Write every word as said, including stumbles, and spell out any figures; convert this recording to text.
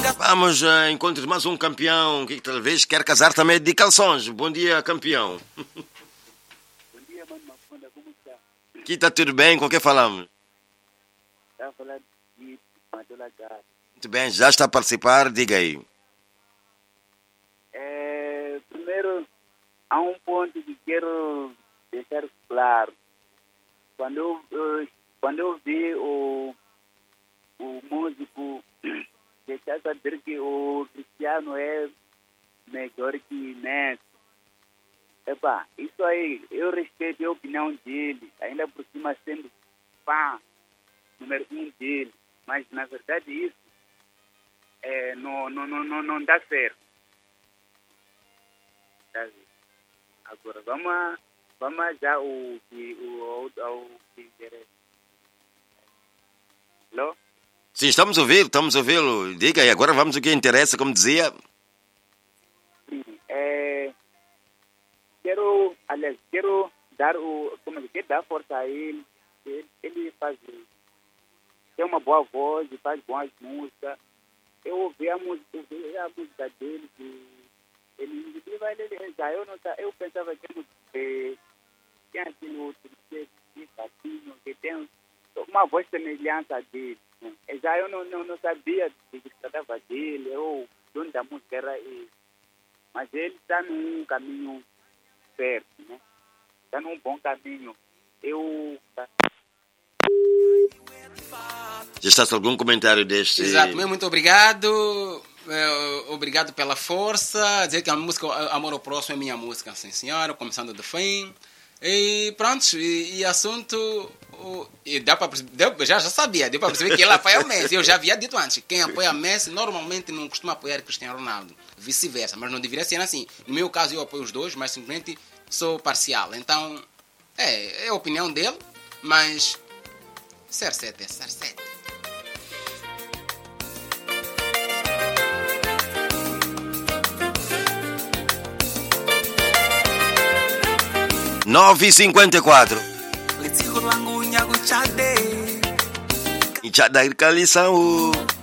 Vamos, uh, encontrar mais um campeão que talvez quer casar também de calções. Bom dia, campeão. Bom dia, mano Mafunda, como está? Aqui está tudo bem, com quem falamos? Está a falar de Madola Gás. Muito bem, já está a participar, diga aí. É, primeiro, há um ponto que quero deixar claro. Quando eu, eu, quando eu vi o, o músico deixar saber que o Cristiano é melhor que Messi, epa, isso aí, eu respeito a opinião dele, ainda por cima sendo fã número um dele, mas na verdade isso é, não, não, não, não, não dá certo. Agora, vamos, a, vamos já o que o, o, que interessa. Alô? Sim, estamos a ouvir, estamos a ouvi-lo. Diga aí, agora vamos ao que interessa, como dizia. Sim, é, quero, aliás, quero dar o, como é que dar força a ele. Ele, ele faz, tem uma boa voz, faz boas músicas. Eu ouvi a música, eu ouvi a música dele, de, ele me vai ele já eu não eu pensava que ele tinha assim outro que tem uma voz semelhante a dele. Já eu não, não, não sabia de que se tratava dele, eu dono da música era ele. Mas ele está num caminho certo, né? Está num bom caminho. Eu. Já está algum comentário deste? Exato, muito obrigado. É, obrigado pela força. Dizer que a música Amor ao Próximo é minha música, sim senhora, começando do fim. E pronto, e, e assunto. O, e dá pra, deu, já, já sabia, deu para perceber que ele apoia o Messi. Eu já havia dito antes: quem apoia Messi normalmente não costuma apoiar Cristiano Ronaldo, vice-versa, mas não deveria ser assim. No meu caso, eu apoio os dois, mas simplesmente sou parcial. Então, é, é a opinião dele, mas. C R sete é C R sete. nove e cinquenta e quatro. Ichada irkalisawu.